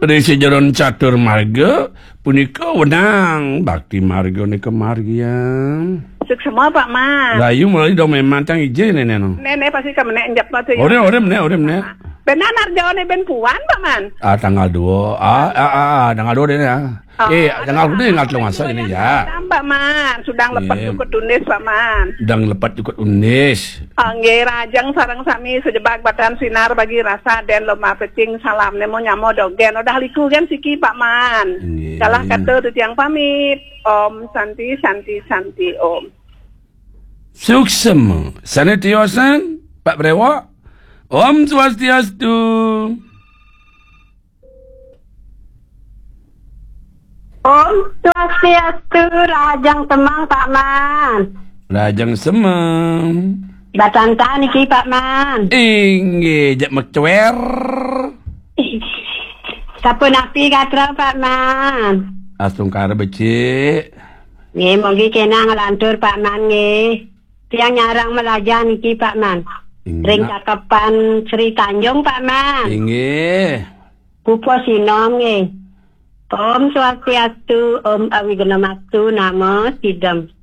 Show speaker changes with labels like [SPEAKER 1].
[SPEAKER 1] Risi jalan catur marga, punika wenang bakti marga nika margian.
[SPEAKER 2] Suk semua Pak Man.
[SPEAKER 1] Layu mulai dong memang tang ije nenek no.
[SPEAKER 2] Nenek pasti kamu nek njap matu.
[SPEAKER 1] Orem ne.
[SPEAKER 2] Benar narjone ben puan Pak Man.
[SPEAKER 1] Tanggal 2. Tanggal 2 deh ya. Tanggal 2 ingat lo masa ini ya.
[SPEAKER 2] Pak Man, sudah lepat ikut unis Pak Man.
[SPEAKER 1] Sudah lepat ikut unis.
[SPEAKER 2] Nggih rajang sareng sami sejebak badan sinar bagi rasa den loma pecing salam nemo nyamo dogen udah liku kan siki Pak Man. Salah kata titiang pamit. Om Santi Om.
[SPEAKER 1] Suksema. Sanitiosan Pak Brewa. Om Swastiastu.
[SPEAKER 3] Om Swastiastu, Rajang Semang Pak Man.
[SPEAKER 1] Rajang Semang.
[SPEAKER 3] Batanta niki Pak Man.
[SPEAKER 1] Inge jak mecuer.
[SPEAKER 3] Kapun api katra Pak Man.
[SPEAKER 1] Asung kara becik.
[SPEAKER 3] Nggih monggi kena ngelantur Pak Man nggih. Tiang nyarang melajar niki Pak Man. Ring cakapan Sri Tanjung Pak Man.
[SPEAKER 1] Inge.
[SPEAKER 3] Pupo sinom nggih. Om Swastiastu, Om Awigana Mastu, Namo Sidam.